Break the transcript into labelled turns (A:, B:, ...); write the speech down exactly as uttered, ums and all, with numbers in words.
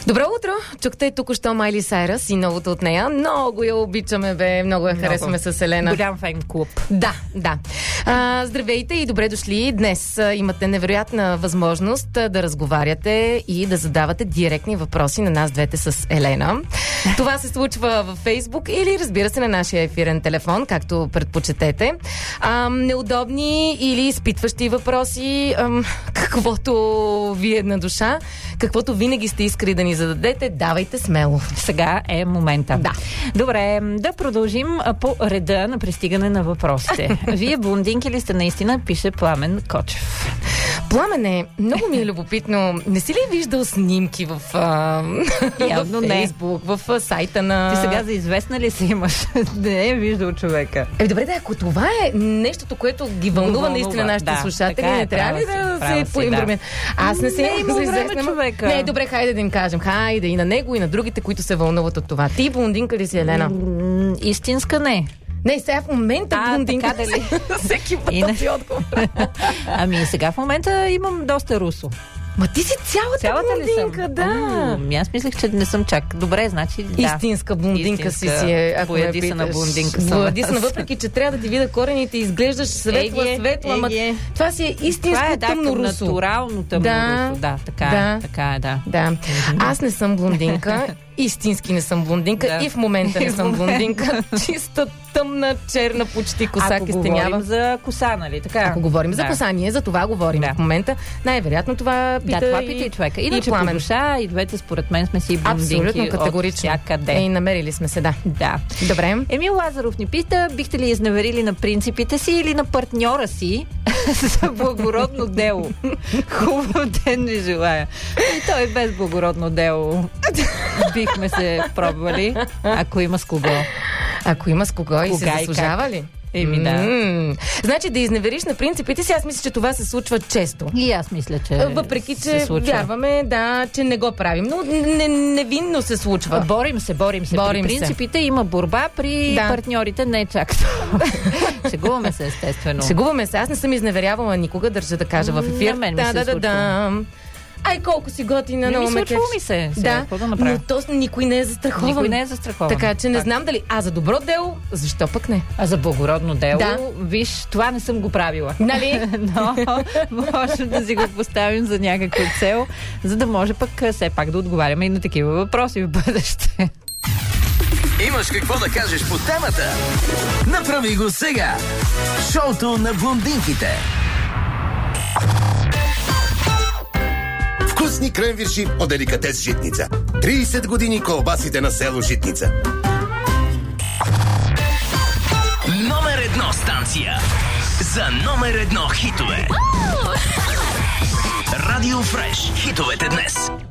A: Добро утро! Чухте току-що Майли Сайръс и новото от нея. Много я обичаме, бе. Много я харесваме с Елена.
B: Голям фен клуб.
A: Да, да. А, здравейте и добре дошли. Днес а, имате невероятна възможност а, да разговаряте и да задавате директни въпроси на нас двете с Елена. Това се случва във Фейсбук или, разбира се, на нашия ефирен телефон, както предпочетете. А, неудобни или изпитващи въпроси, а, каквото ви е на душа, каквото винаги сте искали да ни зададете, давайте смело.
B: Сега е момента.
A: Да.
B: Добре, да продължим по реда на пристигане на въпросите. Вие блондинки ли сте наистина, пише Пламен Кочев.
A: Пламене, много ми е любопитно. Не си ли виждал снимки в, а,
B: Явно
A: в Фейсбук, в а, сайта на...
B: Ти сега за известна ли си имаш? Не е виждал човека.
A: Е, добре, да, ако това е нещото, което ги вълнува,
B: вълнува
A: наистина нашите
B: да,
A: слушатели,
B: е,
A: не трябва ли да се поинформират? Да. Аз не се
B: имам
A: за
B: време,
A: известна
B: човека.
A: Не, добре, хайде да им кажем. Хайде и на него, и на другите, които се вълнуват от това. Ти блондинка ли си, Елена?
B: М- истинска не.
A: Не, сега в момента
B: А,
A: блондинка.
B: така дали?
A: Всеки път
B: И не-
A: този отговор.
B: Ами сега в момента имам доста русо.
A: Ма ти си цялата,
B: Цялата ли съм?
A: блондинка, да.
B: Ами аз мислех, че не съм чак. Добре, значи да.
A: Истинска блондинка
B: Истинска
A: си си е, ако ме
B: боядисана
A: питаш.
B: блондинка съм.
A: Боядисана, въпреки че трябва да ти видя корените, изглеждаш светла,
B: Еге,
A: светла, ама
B: еге.
A: това си е истинско
B: Това е, да,
A: тъмно
B: към
A: русо.
B: натурално тъмно
A: Да,
B: русо. Да, така
A: да.
B: е, така е, да.
A: Да. Аз не съм блондинка, истински не съм блондинка
B: Да.
A: и в момента не
B: И в
A: съм
B: момента.
A: блондинка. Чиста, тъмна, черна, почти коса
B: Ако
A: кестенява.
B: говорим за коса, нали така?
A: Ако говорим за
B: Да.
A: коса, ние за това говорим
B: Да.
A: в момента. Най-вероятно това пита
B: Да, това
A: и,
B: пита и човека.
A: и
B: Иначе по
A: Пламен.
B: душа и двете според мен сме си блондинки.
A: Абсолютно категорично.
B: От всякъде.
A: Е, намерили сме се, да.
B: Да.
A: Добре.
B: Емил Лазаров ни пита, бихте ли изневерили на принципите си или на партньора си за благородно дело? Хубав ден ви желая. И той без благородно дело бихме се пробвали, ако има с кого.
A: Ако има с кого и
B: Кога
A: се
B: и
A: заслужава ли?
B: Еми да.
A: М. Значи да изневериш на принципите си, аз мисля, че това се случва често.
B: И аз мисля, че
A: Въпреки,
B: се
A: че
B: случва.
A: вярваме, да, че не го правим. Но не, невинно се случва.
B: Борим се, борим се.
A: Борим
B: при
A: се.
B: принципите има борба, при
A: Да.
B: партньорите не е чак. Шегуваме се, естествено.
A: Шегуваме се. Аз не съм изневерявала никога, държа да кажа в ефир.
B: На мен ми
A: да,
B: се
A: да, да,
B: случва.
A: да. Ай, колко си готина,
B: Не
A: много
B: ми
A: ме
B: случвало
A: кефиш.
B: ми се. Сега,
A: Да,
B: какво да направя?
A: но то никой не е застрахован.
B: Никой не е застрахован.
A: Така че не
B: Пак.
A: знам дали. А за добро дело, защо пък не?
B: А за благородно дело,
A: Да.
B: виж, това не съм го правила.
A: Нали?
B: Но можем да си го поставим за някаква цел, за да може пък все пак да отговаряме и на такива въпроси в бъдеще.
C: Имаш какво да кажеш по темата? Направи го сега! Шоуто на блондинките.
D: Вкусни кренвирши от деликатес Житница. трийсет години колбасите на село Житница.
C: Номер едно станция за номер едно хитове. Радио Фреш. Хитовете днес.